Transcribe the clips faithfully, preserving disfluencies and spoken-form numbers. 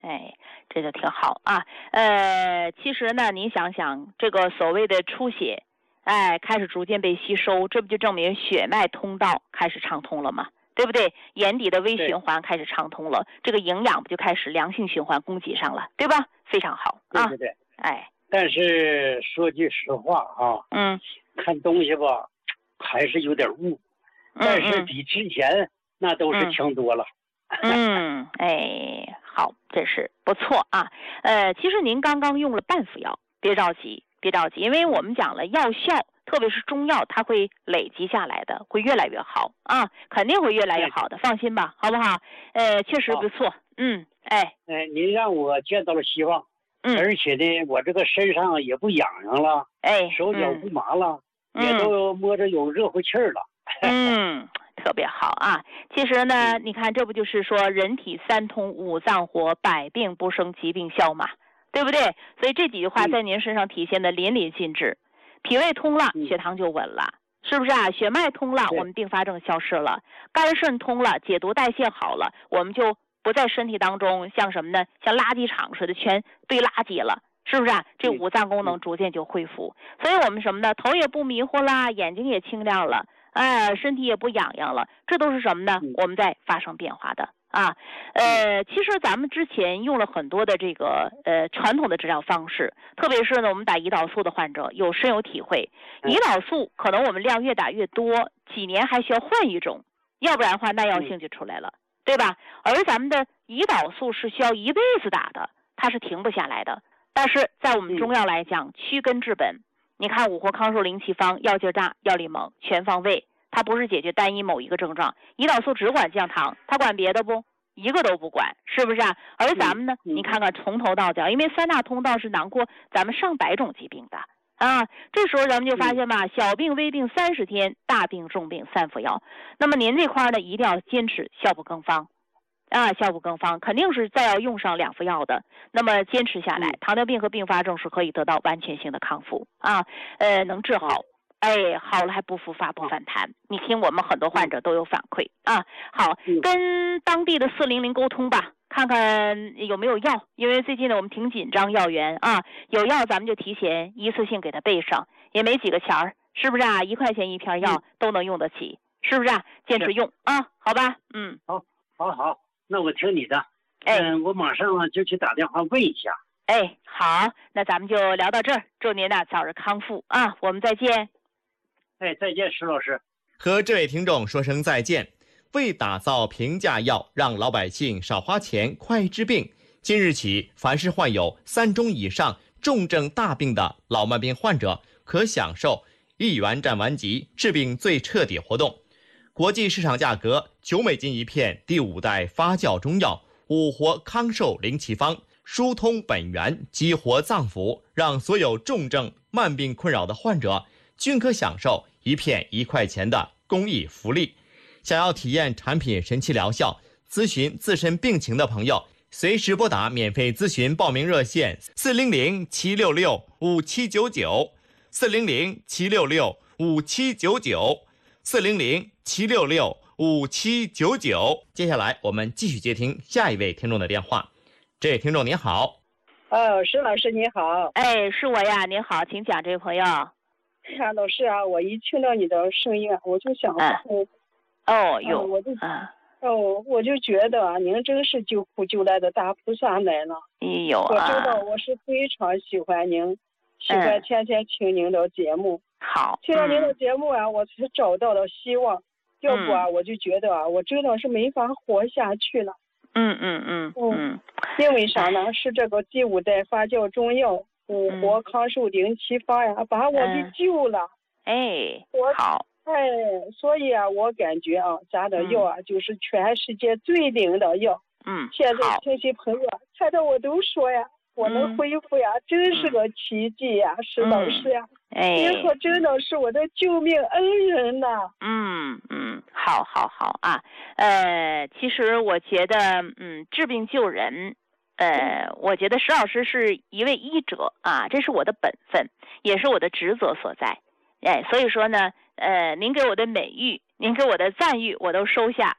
哎，这就挺好啊。呃，其实呢，您想想，这个所谓的出血，哎，开始逐渐被吸收，这不就证明血脉通道开始畅通了吗？对不对？眼底的微循环开始畅通了，这个营养不就开始良性循环供给上了，对吧？非常好啊。 对对对， 哎。 但是说句实话啊， 嗯， 看东西吧，还是有点雾， 嗯但是比之前那都是强多了。 嗯，哎，好，这是不错啊。呃，其实您刚刚用了半副药，别着急，别着急，因为我们讲了药效，特别是中药，它会累积下来的，会越来越好啊，肯定会越来越好的，放心吧，好不好？呃，确实不错。嗯，哎， 哎，您让我见到了希望。 嗯， 而且呢，我这个身上也不痒痒了， 哎， 手脚不麻了， 嗯、 也都摸着有热乎气儿了。 嗯，特别好啊。其实呢，你看，这不就是说人体三通五脏活，百病不生，疾病消嘛，对不对？所以这几句话在您身上体现的淋漓尽致。脾胃通了，血糖就稳了，是不是啊？血脉通了，我们并发症消失了；肝肾通了，解毒代谢好了，我们就不在身体当中像什么呢？像垃圾场似的全堆垃圾了，是不是啊？这五脏功能逐渐就恢复，所以我们什么呢？头也不迷糊啦，眼睛也清亮了，哎，身体也不痒痒了，这都是什么呢？我们在发生变化的啊。呃，其实咱们之前用了很多的这个呃传统的治疗方式，特别是呢，我们打胰岛素的患者有深有体会。胰岛素可能我们量越打越多，几年还需要换一种，要不然的话耐药性就出来了。对吧？而咱们的胰岛素是需要一辈子打的，它是停不下来的。但是在我们中药来讲，祛根治本。你看五活康寿灵气方，药劲大，药力猛，全方位。它不是解决单一某一个症状，胰岛素只管降糖，它管别的不？一个都不管，是不是啊？而咱们呢，你看看从头到脚，因为三大通道是囊括咱们上百种疾病的。啊，这时候咱们就发现吧，小病微病三十天，大病重病三服药。那么您这块呢，一定要坚持效不更方，啊，效不更方，肯定是再要用上两副药的。那么坚持下来，糖尿病和并发症是可以得到完全性的康复啊，呃，能治好。哎，好了还不复发不反弹，你听我们很多患者都有反馈啊。好，跟当地的四零零沟通吧。看看有没有药，因为最近呢我们挺紧张药源啊，有药咱们就提前一次性给他备上，也没几个钱儿，是不是啊？一块钱一片药都能用得起，是不是啊？坚持用啊，好吧？嗯， 好，好，好，那我听你的。 哎， 嗯，我马上就去打电话问一下。 哎，好，那咱们就聊到这儿，祝您呢早日康复啊，我们再见。 哎，再见，石老师。 和这位听众说声再见。为打造平价药，让老百姓少花钱、快治病，今日起，凡是患有三种以上重症大病的老慢病患者，可享受一元占完即治病最彻底活动。国际市场价格九美金一片，第五代发酵中药五活康寿灵气方，疏通本源，激活脏腑，让所有重症慢病困扰的患者均可享受一片一块钱的公益福利。想要体验产品神奇疗效，咨询自身病情的朋友，随时拨打免费咨询报名热线四零零七六六五七九九，四零零七六六五七九九，四零零七六六五七九九。接下来我们继续接听下一位听众的电话。这位听众您好。 哦，石老师你好。 哎，是我呀，您好，请讲，这位朋友。 哎呀，老师啊，我一听到你的声音啊，我就想哭。 哦，有， 啊、我就啊， 哦，我就觉得啊，您真是救苦救难的大菩萨来了。 有啊， 我知道我是非常喜欢您，喜欢天天听您的节目。 好， 听到您的节目啊，我才找到了希望。要不啊，我就觉得啊，我真的是没法活下去了。 嗯嗯嗯嗯， 因为啥呢？是这个第五代发酵中药五活康寿灵气方呀，把我给救了。 哎， 我好。 哎，所以啊，我感觉啊，咱的药啊，就是全世界最灵的药。 嗯， 现在亲戚朋友看到我都说呀，我能恢复呀，真是个奇迹呀，石老师呀，您可真的是我的救命恩人呐。 嗯嗯，好好好啊，呃，其实我觉得，嗯，治病救人，呃，我觉得石老师是一位医者啊，这是我的本分，也是我的职责所在。哎，所以说呢，呃，您给我的美誉，您给我的赞誉，我都收下。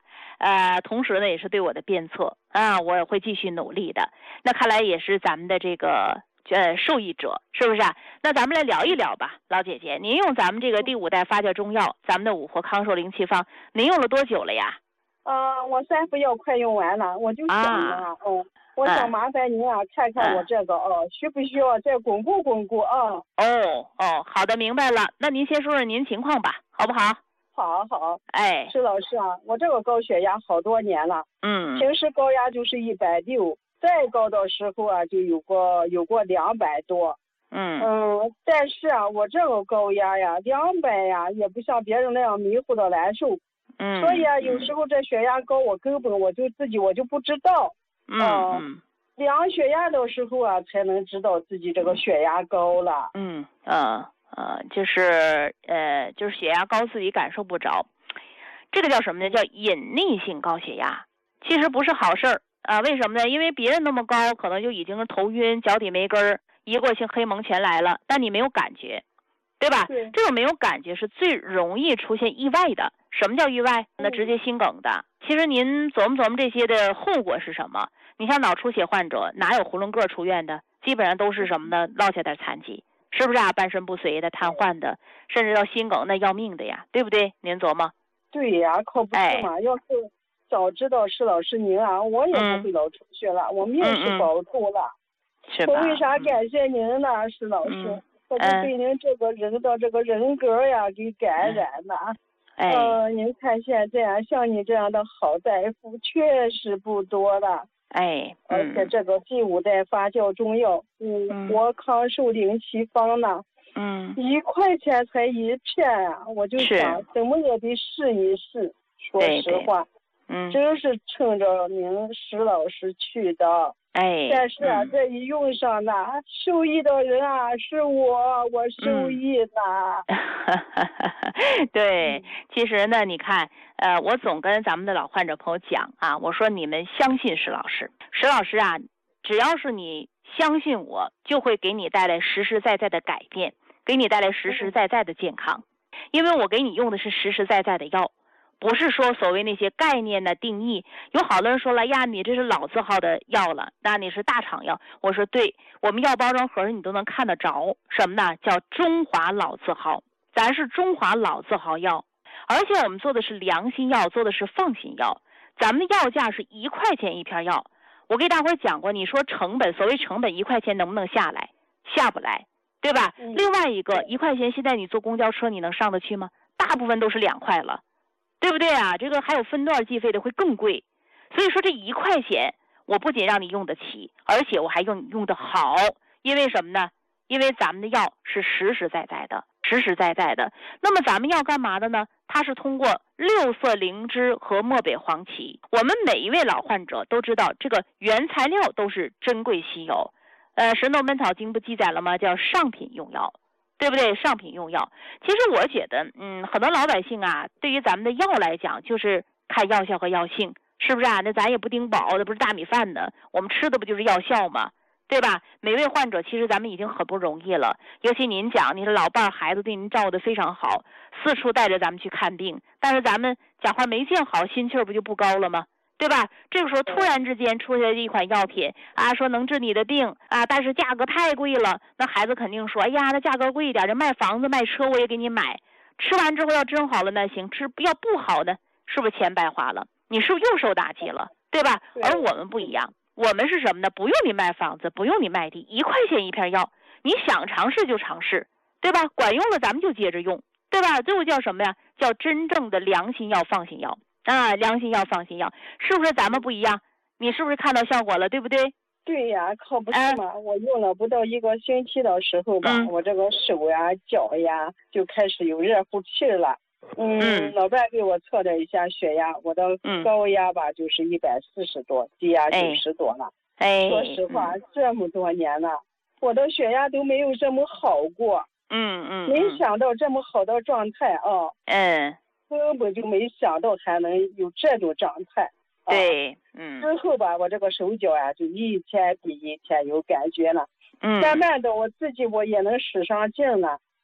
呃，同时呢也是对我的鞭策啊，我也会继续努力的。那看来也是咱们的这个呃受益者，是不是啊？那咱们来聊一聊吧，老姐姐，您用咱们这个第五代发酵中药，咱们的五活康寿灵气方，您用了多久了呀？ 啊，我三副药快用完了，我就想着啊，哦，我想麻烦您啊，看看我这个哦，需不需要再巩固巩固啊？ 哦哦，好的，明白了。那您先说说您情况吧，好不好？ 好好， 哎， 施老师啊，我这个高血压好多年了， 嗯， 平时高压就是一百六，再高的时候啊就有过有过两百多， 嗯嗯，但是啊，我这个高压呀，两百呀，也不像别人那样迷糊的难受。 嗯， 所以啊，有时候这血压高，我根本我就自己我就不知道。 嗯呃、 嗯， 量血压的时候啊，才能知道自己这个血压高了。 嗯呃呃，就是呃就是血压高自己感受不着，这个叫什么呢？叫隐匿性高血压，其实不是好事儿啊。为什么呢？因为别人那么高，可能就已经是头晕、脚底没根儿、一过性黑蒙全来了，但你没有感觉，对吧？ 对， 这种没有感觉是最容易出现意外的。什么叫意外？那直接心梗的。其实您琢磨琢磨这些的后果是什么？你像脑出血患者，哪有囫囵个出院的？基本上都是什么呢？落下点残疾，是不是啊？半身不遂的、瘫痪的，甚至到心梗那要命的呀，对不对？您琢磨？ 对呀，可不是嘛。哎、要是早知道施老师您啊，我也不会老出血了，嗯、我命是保住了。 是吧？ 我为啥感谢您呢，施老师？ 嗯、 我就被您这个人的这个人格呀给感染了。 哎， 呃，您看现在啊，像你这样的好大夫确实不多了。 哎， 嗯、而且这个第五代发酵中药五活康寿灵气方呢， 嗯， 一块钱才一片啊，我就想怎么也得试一试。说实话， 嗯， 真是趁着您施老师去的。 哎， 但是啊， 嗯、 这一用上呢，受益的人啊是我，我受益了。 嗯、对，其实呢，你看，呃，我总跟咱们的老患者朋友讲啊，我说你们相信施老师，施老师啊，只要是你相信我，就会给你带来实实在在的改变，给你带来实实在在的健康，因为我给你用的是实实在在的药。不是说所谓那些概念的定义，有好多人说了呀，你这是老字号的药了，那你是大厂药。我说对，我们药包装盒你都能看得着，什么呢？叫中华老字号，咱是中华老字号药，而且我们做的是良心药，做的是放心药，咱们的药价是一块钱一片药。我给大伙讲过，你说成本，所谓成本一块钱能不能下来？下不来，对吧？ 嗯、 另外一个一块钱，现在你坐公交车你能上得去吗？大部分都是两块了。对不对啊？这个还有分段计费的会更贵，所以说这一块钱我不仅让你用得起，而且我还用用得好。因为什么呢？因为咱们的药是实实在在的，实实在在的。那么咱们要干嘛的呢？它是通过六色灵芝和漠北黄芪。我们每一位老患者都知道，这个原材料都是珍贵稀有。呃，《神农本草经》不记载了吗？叫上品用药。对不对？上品用药，其实我觉得，嗯，很多老百姓啊，对于咱们的药来讲，就是看药效和药性，是不是啊？那咱也不顶饱，那不是大米饭的，我们吃的不就是药效吗？对吧？每位患者其实咱们已经很不容易了，尤其您讲，你的老伴儿孩子对您照顾得非常好，四处带着咱们去看病，但是咱们讲话没见好，心气儿不就不高了吗？对吧？这个时候突然之间出现一款药品啊，说能治你的病啊，但是价格太贵了，那孩子肯定说，哎呀，那价格贵一点，这卖房子卖车我也给你买。吃完之后要真好了那行，吃要不好呢，是不是钱白花了？你是不是又受打击了？对吧？而我们不一样，我们是什么呢？不用你卖房子，不用你卖地，一块钱一片药，你想尝试就尝试，对吧？管用了咱们就接着用，对吧？这就叫什么呀？叫真正的良心药、放心药。啊，良心药、放心药，是不是咱们不一样？你是不是看到效果了，对不对？ 对呀，可不是嘛！呃、我用了不到一个星期的时候吧，嗯、我这个手呀、脚呀就开始有热乎气了。嗯，嗯老伴给我测了一下血压，我的高压吧、嗯、就是一百四十多，低压九十多了。 哎， 说实话，嗯、这么多年了，我的血压都没有这么好过。 嗯嗯， 没想到这么好的状态啊！ 嗯。 根本就没想到还能有这种状态。 对，嗯。 之后吧，我这个手脚啊，就一天比一天有感觉了。 嗯。 慢慢的，我自己我也能使上劲了。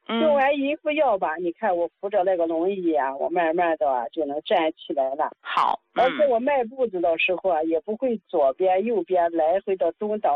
用完孕妇药吧，你看我扶着那个轮椅啊，我慢慢的啊就能站起来了。 好， 而且我迈步子的时候啊，也不会左边右边来回的动荡。